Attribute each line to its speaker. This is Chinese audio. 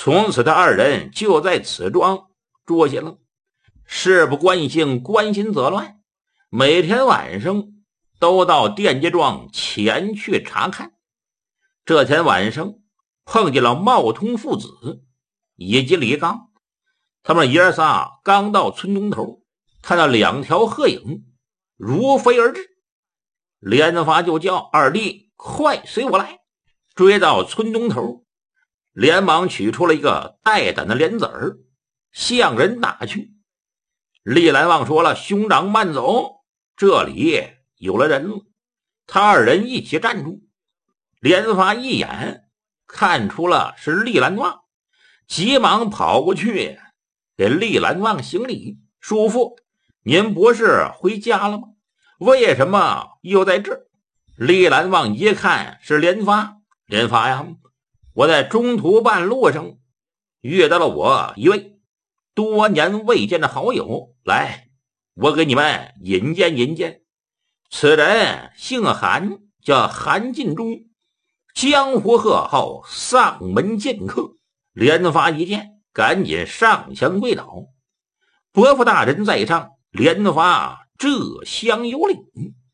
Speaker 1: 从此他二人就在此庄住下了。事不关心，关心则乱，每天晚上都到店家庄前去查看。这天晚上碰见了茂通父子以及李刚，他们爷仨刚到村东头，看到两条鹤影如飞而至，连发就叫二弟快随我来。追到村东头，连忙取出了一个带胆的莲子儿，向人打去。厉兰旺说了：“兄长慢走，这里有了人了。”他二人一起站住，连发一眼看出了是厉兰旺，急忙跑过去给厉兰旺行礼：“叔父，您不是回家了吗？为什么又在这儿？”厉兰旺一看是连发：“连发呀，我在中途半路上遇到了我一位多年未见的好友，来，我给你们引荐引荐。此人姓韩，叫韩进忠，江湖贺号上门剑客。”连发一见，赶紧上前跪倒：“伯父大人在上，连发这厢有礼。”